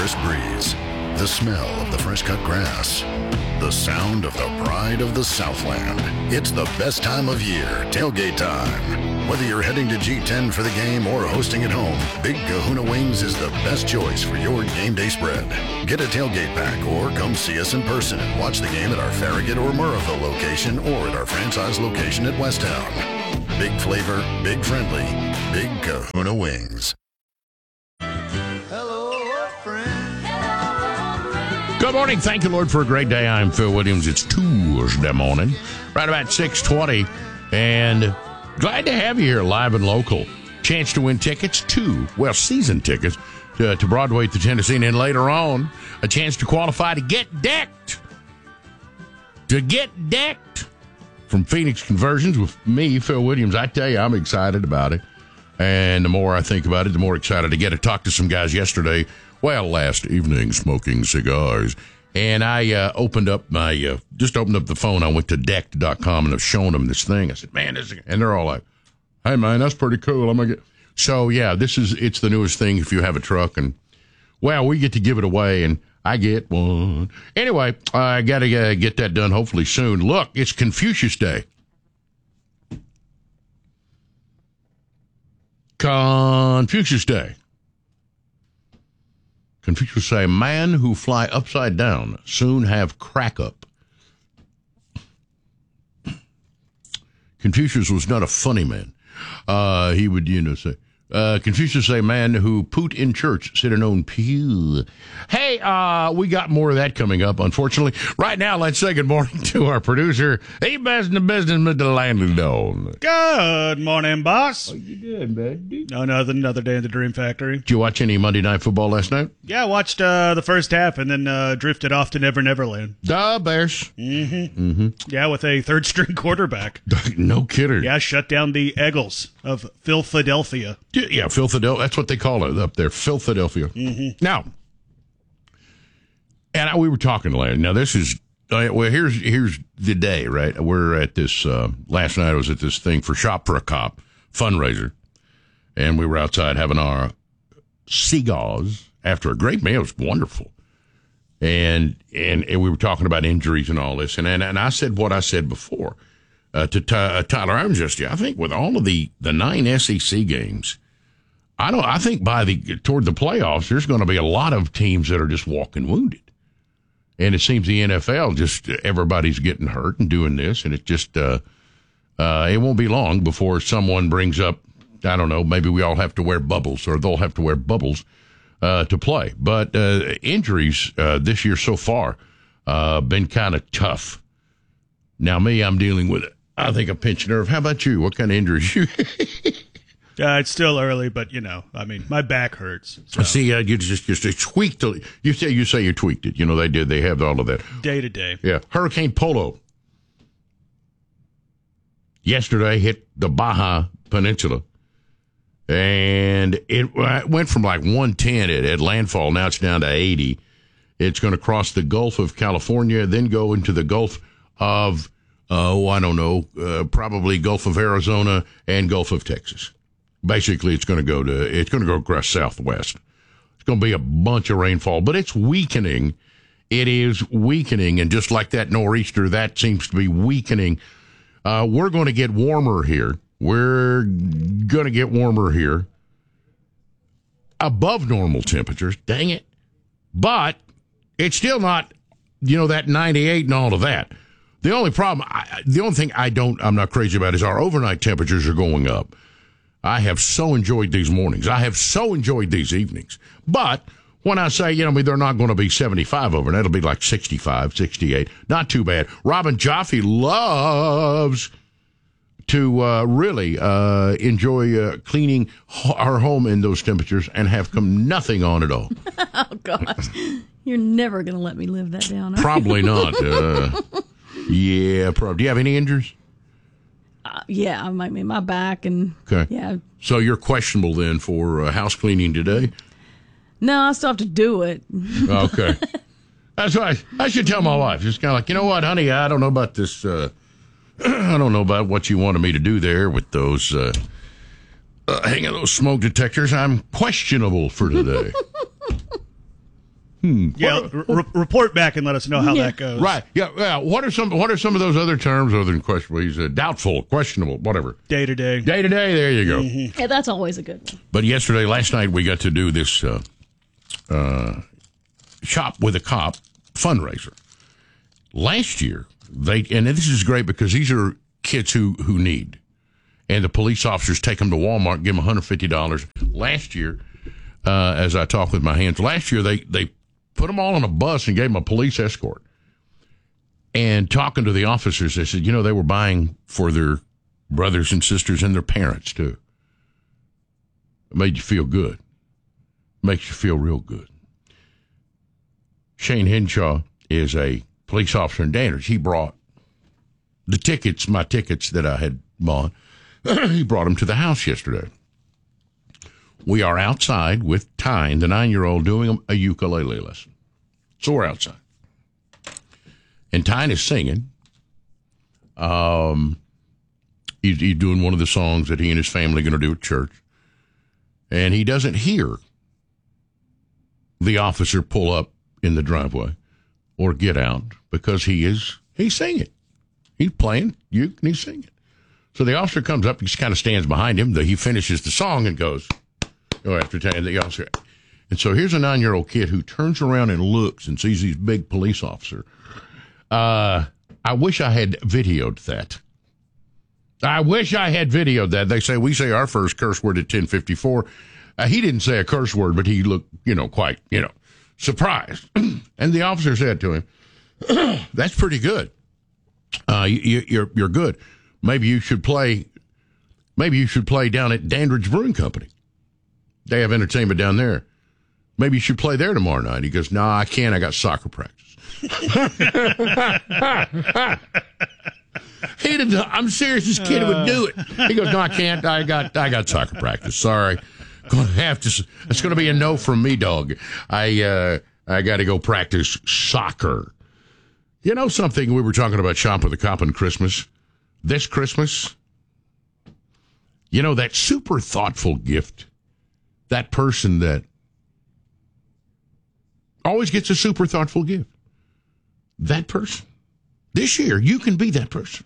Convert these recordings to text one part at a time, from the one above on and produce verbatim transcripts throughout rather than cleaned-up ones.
crisp breeze, the smell of the fresh-cut grass, the sound of the pride of the Southland. It's the best time of year, tailgate time. Whether you're heading to G ten for the game or hosting at home, Big Kahuna Wings is the best choice for your game day spread. Get a tailgate pack or come see us in person and watch the game at our Farragut or Murrahville location or at our franchise location at Westtown. Big flavor, big friendly, Big Kahuna Wings. Good morning. Thank you, Lord, for a great day. I'm Phil Williams. It's Tuesday morning, right about six twenty, and glad to have you here live and local. Chance to win tickets to, well, season tickets to, to Broadway at the Tennessee, and then later on, a chance to qualify to get decked. To get decked from Phoenix Conversions with me, Phil Williams. I tell you, I'm excited about it, and the more I think about it, the more excited to get to talk to some guys yesterday. Well, last evening, smoking cigars. And I uh, opened up my, uh, just opened up the phone. I went to decked dot com and I've shown them this thing. I said, man, this is, and they're all like, hey, man, that's pretty cool. I'm going to get, so yeah, this is, it's the newest thing if you have a truck. And, well, we get to give it away and I get one. Anyway, I got to uh, get that done hopefully soon. Look, it's Confucius Day. Confucius Day. Confucius say, man who fly upside down soon have crack up. Confucius was not a funny man. Uh, he would, you know, say, uh, Confucius say, man who poot in church sit in own pew. Hey, uh, we got more of that coming up, unfortunately. Right now, let's say good morning to our producer, the best in the business, Mister Landon. Good morning, boss. How you doing, buddy? No, nothing. Another day in the Dream Factory. Did you watch any Monday Night Football last night? Yeah, I watched uh, the first half and then uh, drifted off to Never Neverland. The Bears. Mm-hmm. Mm-hmm. Yeah, with a third-string quarterback. No kidding. Yeah, shut down the Eagles of Philadelphia. Yeah, Philadelphia. That's what they call it up there, Philadelphia. Mm-hmm. Now, and I, we were talking later. Now, this is, uh, well, here's here's the day, right? We're at this, uh, last night I was at this thing for Shop for a Cop fundraiser, and we were outside having our cigars after a great meal. It was wonderful. And, and, and we were talking about injuries and all this, and, and, and I said what I said before uh, to Ty, uh, Tyler. I'm just, I think with all of the, the nine S E C games, I don't, I think by the, toward the playoffs, there's going to be a lot of teams that are just walking wounded. And it seems the N F L, just everybody's getting hurt and doing this, and it just, uh, uh, it won't be long before someone brings up, I don't know, maybe we all have to wear bubbles, or they'll have to wear bubbles uh, to play. But uh, injuries uh, this year so far uh, been kind of tough. Now, me, I'm dealing with, I think, a pinched nerve. How about you? What kind of injuries you? Uh, it's still early, but, you know, I mean, my back hurts. So. See, uh, you just, just tweaked it. You say, you say you tweaked it. You know, they did. They have all of that. Day to day. Yeah. Hurricane Polo yesterday hit the Baja Peninsula, and it went from like one ten at, at landfall. Now it's down to eighty. It's going to cross the Gulf of California, then go into the Gulf of, uh, oh, I don't know, uh, probably Gulf of Arizona and Gulf of Texas. Basically, it's going to go to, it's going to go across southwest. It's going to be a bunch of rainfall, but it's weakening. It is weakening, and just like that nor'easter, that seems to be weakening. Uh, we're going to get warmer here. We're going to get warmer here. Above normal temperatures, dang it. But it's still not, you know, that ninety-eight and all of that. The only problem, I, the only thing I don't, I'm not crazy about is our overnight temperatures are going up. I have so enjoyed these mornings. I have so enjoyed these evenings. But when I say, you know, they're not going to be seventy-five overnight, it'll be like sixty-five, sixty-eight. Not too bad. Robin Jaffe loves to uh, really uh, enjoy uh, cleaning our home in those temperatures and have come nothing on at all. Oh, gosh. You're never going to let me live that down. Probably not. Uh, yeah, probably. Do you have any injuries? Uh, yeah, I mean, my back and, okay. Yeah. So you're questionable then for uh, house cleaning today? No, I still have to do it. Okay. That's why I, I should tell my wife. Just kind of like, you know what, honey, I don't know about this. Uh, I don't know about what you wanted me to do there with those, uh, uh, hanging those smoke detectors. I'm questionable for today. Hmm. Yeah, re- report back and let us know how Yeah. that goes. Right. Yeah. Yeah. What are some What are some of those other terms other than questionable? He's uh, doubtful, questionable, whatever. Day to day. Day to day. There you go. Mm-hmm. Yeah, that's always a good one. But yesterday, last night, we got to do this uh, uh, Shop with a Cop fundraiser. Last year, they and this is great because these are kids who who need, and the police officers take them to Walmart, give them one hundred fifty dollars. Last year, uh, as I talk with my hands, last year they they. put them all on a bus and gave them a police escort. And talking to the officers, they said, you know, they were buying for their brothers and sisters and their parents, too. It made you feel good. Makes you feel real good. Shane Henshaw is a police officer in Dandridge. He brought the tickets, my tickets that I had bought, he brought them to the house yesterday. We are outside with Tyne, the nine-year-old, doing a ukulele lesson. So we're outside. And Tyne is singing. Um, he's, he's doing one of the songs that he and his family are going to do at church. And he doesn't hear the officer pull up in the driveway or get out because he is, he's singing. He's playing uke and he's singing. So the officer comes up, he just kind of stands behind him. He finishes the song and goes, oh, after telling the officer. And so here's a nine-year-old kid who turns around and looks and sees these big police officer. Uh, I wish I had videoed that. I wish I had videoed that. They say we say our first curse word at ten fifty-four. Uh, he didn't say a curse word, but he looked, you know, quite, you know, surprised. And the officer said to him, that's pretty good. Uh, you, you're, you're good. Maybe you should play, maybe you should play down at Dandridge Brewing Company. They have entertainment down there. Maybe you should play there tomorrow night. He goes, no, I can't. I got soccer practice. He didn't. I'm serious. This kid would do it. He goes, no, I can't. I got I got soccer practice. Sorry. Going to have to. It's going to be a no from me, dog. I uh, I got to go practice soccer. You know something? We were talking about Shop with a Cop on Christmas. This Christmas, you know, that super thoughtful gift, that person that always gets a super thoughtful gift, that person. This year, you can be that person.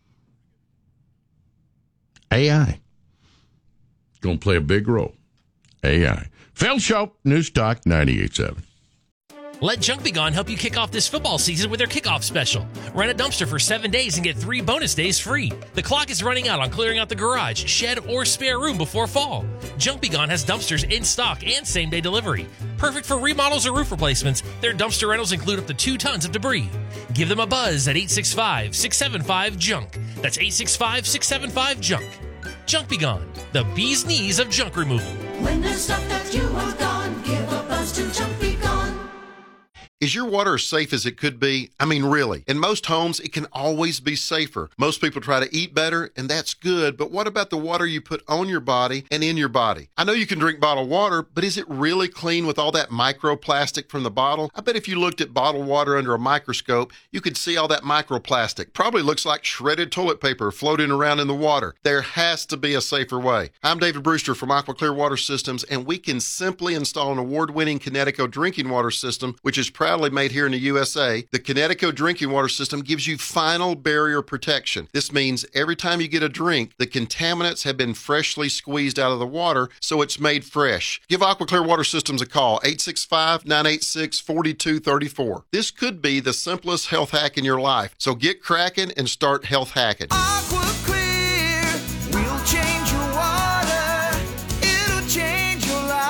A I. Going to play a big role. A I. Phil Show, News Talk ninety-eight point seven. Let Junk Be Gone help you kick off this football season with their kickoff special. Rent a dumpster for seven days and get three bonus days free. The clock is running out on clearing out the garage, shed, or spare room before fall. Junk Be Gone has dumpsters in stock and same-day delivery. Perfect for remodels or roof replacements, their dumpster rentals include up to two tons of debris. Give them a buzz at eight six five, six seven five, junk. That's eight six five, six seven five, junk. Junk Be Gone, the bee's knees of junk removal. When there's stuff that you want gone, give a buzz to Junk Be Gone. Is your water as safe as it could be? I mean, really. In most homes, it can always be safer. Most people try to eat better, and that's good, but what about the water you put on your body and in your body? I know you can drink bottled water, but is it really clean with all that microplastic from the bottle? I bet if you looked at bottled water under a microscope, you could see all that microplastic. Probably looks like shredded toilet paper floating around in the water. There has to be a safer way. I'm David Brewster from Aqua Clear Water Systems, and we can simply install an award-winning Connecticut drinking water system, which is proud made here in the U S A. The Connecticut drinking water system gives you final barrier protection. This means every time you get a drink, the contaminants have been freshly squeezed out of the water, so it's made fresh. Give Aqua Clear Water Systems a call, eight six five, nine eight six, four two three four. This could be the simplest health hack in your life, so get cracking and start health hacking. Aqua Clear will change your water. It'll change your life.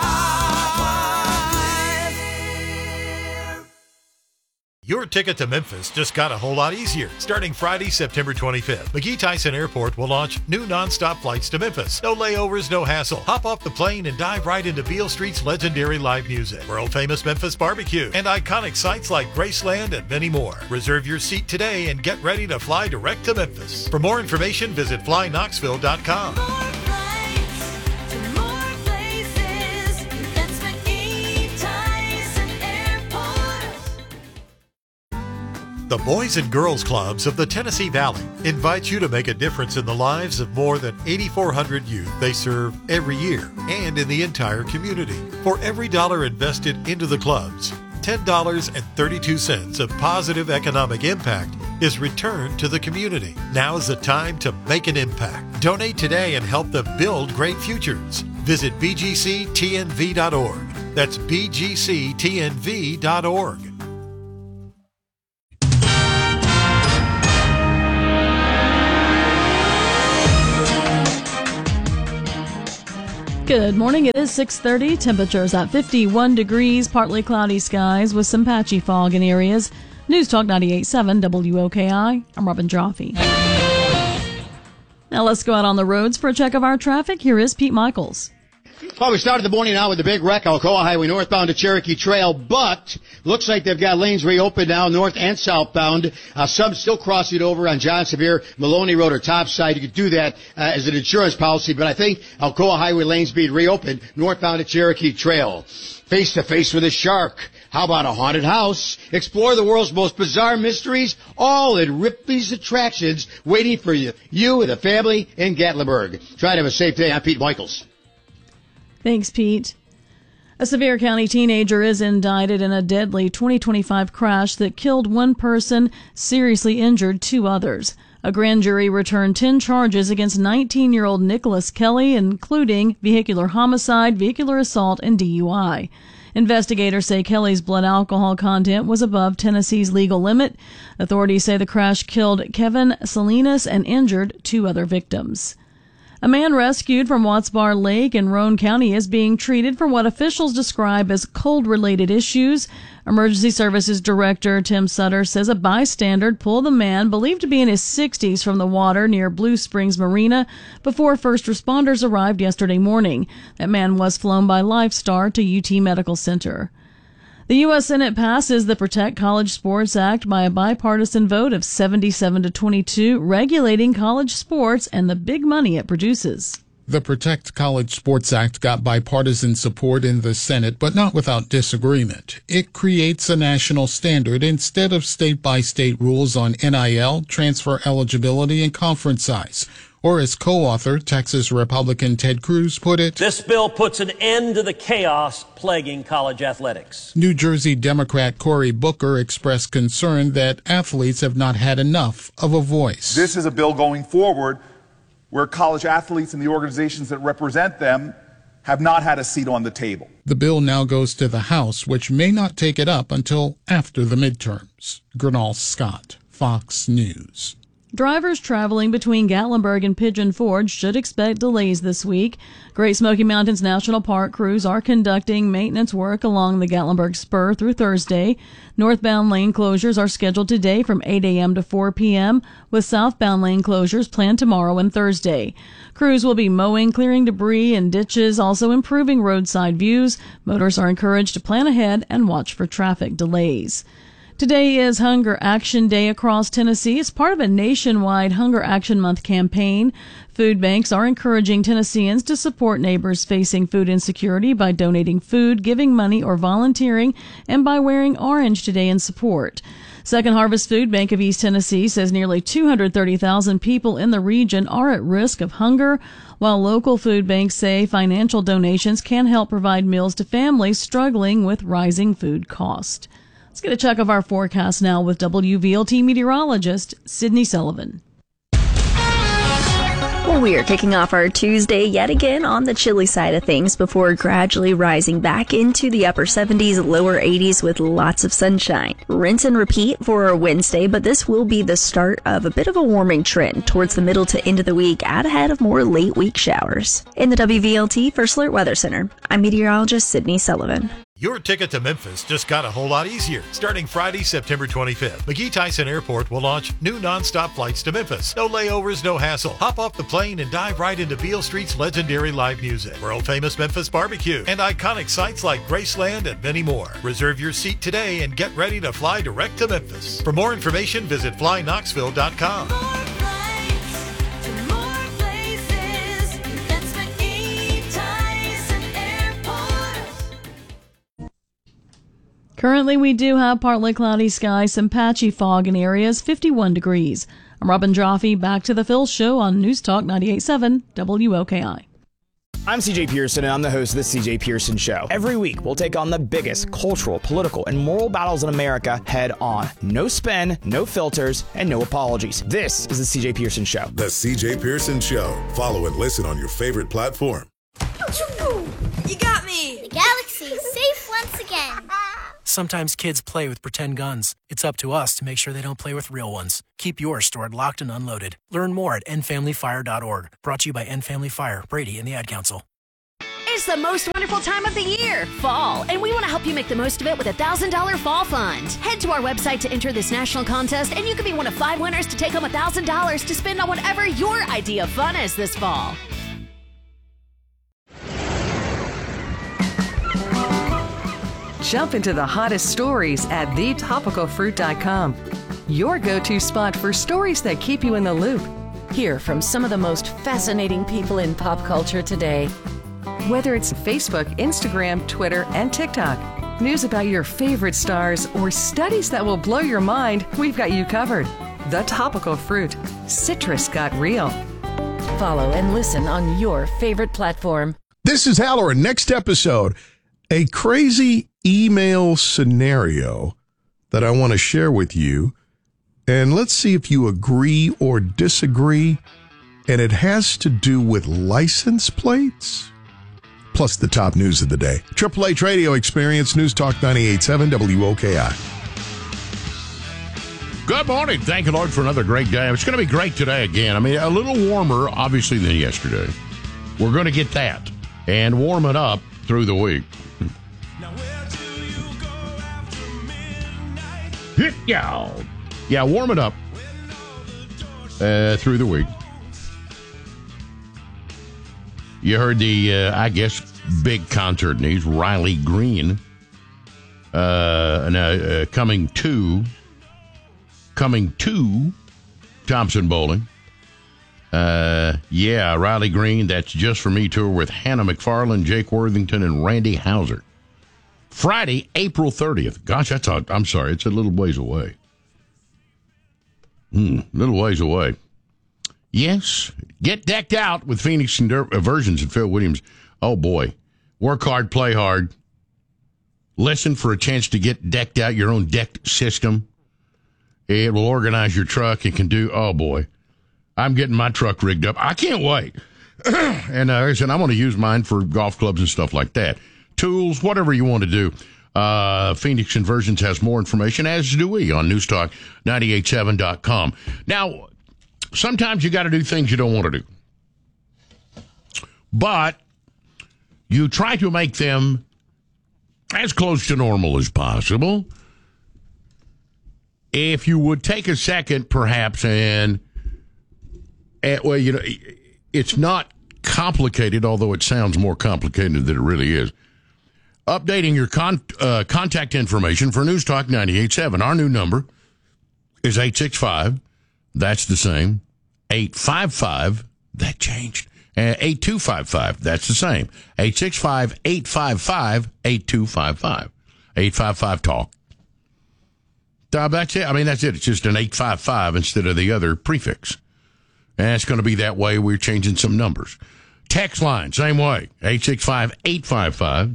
Your ticket to Memphis just got a whole lot easier. Starting Friday, September twenty-fifth, McGee Tyson Airport will launch new nonstop flights to Memphis. No layovers, no hassle. Hop off the plane and dive right into Beale Street's legendary live music, world-famous Memphis barbecue, and iconic sites like Graceland and many more. Reserve your seat today and get ready to fly direct to Memphis. For more information, visit fly knoxville dot com. The Boys and Girls Clubs of the Tennessee Valley invite you to make a difference in the lives of more than eighty-four hundred youth they serve every year and in the entire community. For every dollar invested into the clubs, ten dollars and thirty-two cents of positive economic impact is returned to the community. Now's the time to make an impact. Donate today and help them build great futures. Visit b g c t n v dot org. That's b g c t n v dot org. Good morning. It is six thirty. Temperatures at fifty-one degrees, partly cloudy skies with some patchy fog in areas. News Talk ninety-eight point seven W O K I. I'm Robin Jaffe. Now let's go out on the roads for a check of our traffic. Here is Pete Michaels. Well, we started the morning out with the big wreck, Alcoa Highway northbound to Cherokee Trail, but looks like they've got lanes reopened now, north and southbound. Uh, some still crossing over on John Sevier, Maloney Road or topside. You could do that uh, as an insurance policy, but I think Alcoa Highway lanes being reopened northbound to Cherokee Trail. Face to face with a shark. How about a haunted house? Explore the world's most bizarre mysteries, all in Ripley's Attractions, waiting for you, you and the family in Gatlinburg. Try to have a safe day. I'm Pete Michaels. Thanks, Pete. A Sevier County teenager is indicted in a deadly twenty twenty-five crash that killed one person, seriously injured two others. A grand jury returned ten charges against nineteen-year-old Nicholas Kelly, including vehicular homicide, vehicular assault, and D U I. Investigators say Kelly's blood alcohol content was above Tennessee's legal limit. Authorities say the crash killed Kevin Salinas and injured two other victims. A man rescued from Watts Bar Lake in Roane County is being treated for what officials describe as cold-related issues. Emergency Services Director Tim Sutter says a bystander pulled the man, believed to be in his sixties, from the water near Blue Springs Marina before first responders arrived yesterday morning. That man was flown by Lifestar to U T Medical Center. The U S Senate passes the Protect College Sports Act by a bipartisan vote of seventy-seven to twenty-two, regulating college sports and the big money it produces. The Protect College Sports Act got bipartisan support in the Senate, but not without disagreement. It creates a national standard instead of state-by-state rules on N I L, transfer eligibility, and conference size. Or as co-author, Texas Republican Ted Cruz put it, this bill puts an end to the chaos plaguing college athletics. New Jersey Democrat Cory Booker expressed concern that athletes have not had enough of a voice. This is a bill going forward where college athletes and the organizations that represent them have not had a seat on the table. The bill now goes to the House, which may not take it up until after the midterms. Gernal Scott, Fox News. Drivers traveling between Gatlinburg and Pigeon Forge should expect delays this week. Great Smoky Mountains National Park crews are conducting maintenance work along the Gatlinburg Spur through Thursday. Northbound lane closures are scheduled today from eight a.m. to four p.m., with southbound lane closures planned tomorrow and Thursday. Crews will be mowing, clearing debris and ditches, also improving roadside views. Motorists are encouraged to plan ahead and watch for traffic delays. Today is Hunger Action Day across Tennessee. It's part of a nationwide Hunger Action Month campaign. Food banks are encouraging Tennesseans to support neighbors facing food insecurity by donating food, giving money, or volunteering, and by wearing orange today in support. Second Harvest Food Bank of East Tennessee says nearly two hundred thirty thousand people in the region are at risk of hunger, while local food banks say financial donations can help provide meals to families struggling with rising food costs. Let's get a check of our forecast now with W V L T meteorologist Sydney Sullivan. Well, we are kicking off our Tuesday yet again on the chilly side of things before gradually rising back into the upper seventies, lower eighties with lots of sunshine. Rinse and repeat for our Wednesday, but this will be the start of a bit of a warming trend towards the middle to end of the week, out ahead of more late week showers. In the W V L T First Alert Weather Center, I'm meteorologist Sydney Sullivan. Your ticket to Memphis just got a whole lot easier. Starting Friday, September twenty-fifth, McGee Tyson Airport will launch new nonstop flights to Memphis. No layovers, no hassle. Hop off the plane and dive right into Beale Street's legendary live music, world-famous Memphis barbecue, and iconic sites like Graceland and many more. Reserve your seat today and get ready to fly direct to Memphis. For more information, visit fly knoxville dot com. Currently, we do have partly cloudy skies, some patchy fog in areas, fifty-one degrees. I'm Robin Jaffe, back to the Phil Show on News Talk ninety-eight point seven W O K I. I'm C J Pearson, and I'm the host of The C J Pearson Show. Every week, we'll take on the biggest cultural, political, and moral battles in America head on. No spin, no filters, and no apologies. This is The C J Pearson Show. The C J Pearson Show. Follow and listen on your favorite platform. You got me! The galaxy's safe once again. Sometimes kids play with pretend guns. It's up to us to make sure they don't play with real ones. Keep yours stored locked and unloaded. Learn more at end family fire dot org. Brought to you by End Family Fire, Brady, and the Ad Council. It's the most wonderful time of the year, fall, and we want to help you make the most of it with a one thousand dollars Fall Fund. Head to our website to enter this national contest, and you can be one of five winners to take home one thousand dollars to spend on whatever your idea of fun is this fall. Jump into the hottest stories at the topical fruit dot com. Your go-to spot for stories that keep you in the loop. Hear from some of the most fascinating people in pop culture today. Whether it's Facebook, Instagram, Twitter, and TikTok, news about your favorite stars, or studies that will blow your mind, we've got you covered. The Topical Fruit. Citrus got real. Follow and listen on your favorite platform. This is Halloran. Next episode, a crazy email scenario that I want to share with you. And let's see if you agree or disagree. And it has to do with license plates, plus the top news of the day. Triple H Radio Experience, News Talk ninety-eight point seven W O K I. Good morning. Thank you, Lord, for another great day. It's going to be great today again. I mean, a little warmer, obviously, than yesterday. We're going to get that and warm it up through the week. Yeah, yeah, warm it up uh, through the week. You heard the, uh, I guess, big concert news. Riley Green uh, now, uh, coming to coming to Thompson Bowling. Uh, yeah, Riley Green. That's Just For Me tour with Hannah McFarlane, Jake Worthington, and Randy Houser. Friday, April thirtieth. Gosh, that's a, I'm sorry, it's a little ways away. Hmm, little ways away. Yes, get decked out with Phoenix and Der- uh, versions and Phil Williams. Oh, boy. Work hard, play hard. Listen for a chance to get decked out, your own decked system. It will organize your truck. It can do, oh, boy. I'm getting my truck rigged up. I can't wait. and uh, like I said, I'm going to use mine for golf clubs and stuff like that. Tools, whatever you want to do. Uh, Phoenix Inversions has more information, as do we, on news talk nine eight seven dot com. Now, sometimes you got to do things you don't want to do. But you try to make them as close to normal as possible. If you would take a second, perhaps, and, and well, you know, it's not complicated, although it sounds more complicated than it really is. Updating your con- uh, contact information for News Talk ninety-eight point seven. Our new number is eight six five. That's the same. eight five five. That changed. Uh, eight two five five. That's the same. eight six five, eight five five, eight two five five. eight five five talk. Uh, that's it. I mean, that's it. It's just an eight five five instead of the other prefix. And it's going to be that way. We're changing some numbers. Text line, same way. eight six five, eight five five.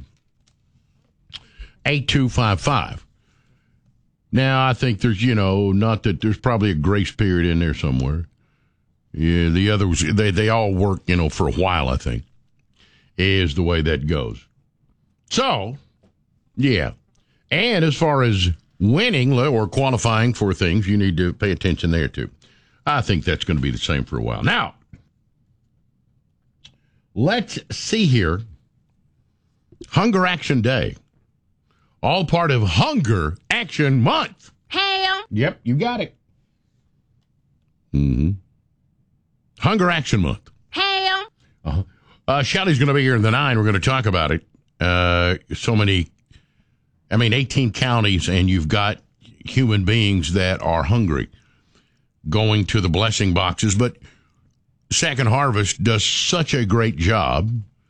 eight two five five. Now, I think there's, you know, not that there's probably a grace period in there somewhere. Yeah, the others, they, they all work, you know, for a while, I think, is the way that goes. So, yeah. And as far as winning or qualifying for things, you need to pay attention there, too. I think that's going to be the same for a while. Now, let's see here. Hunger Action Day. All part of Hunger Action Month. Hey. Yep, you got it. Mm-hmm. Hunger Action Month. Hey. Uh-huh. Uh, Shelly's going to be here in the nine. We're going to talk about it. Uh, so many, I mean, eighteen counties, and you've got human beings that are hungry going to the blessing boxes. But Second Harvest does such a great job.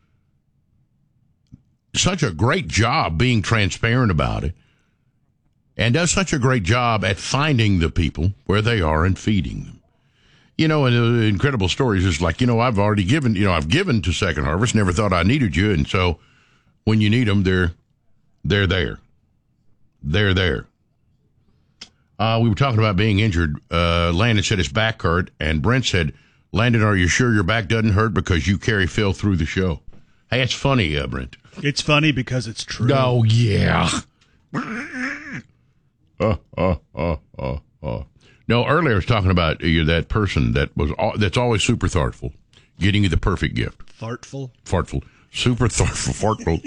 Such a great job being transparent about it, and does such a great job at finding the people where they are and feeding them. You know, and the incredible stories is like, you know, I've already given, you know, I've given to Second Harvest, never thought I needed you. And so when you need them, they're, they're there. They're there. Uh, we were talking about being injured. Uh, Landon said his back hurt, and Brent said, Landon, are you sure your back doesn't hurt because you carry Phil through the show? Hey, it's funny, uh, Brent. It's funny because it's true. Oh, yeah. uh, uh, uh, uh, uh. No, earlier I was talking about uh, that person that was all, that's always super thoughtful, getting you the perfect gift. Fartful? Fartful. Super thoughtful, fartful.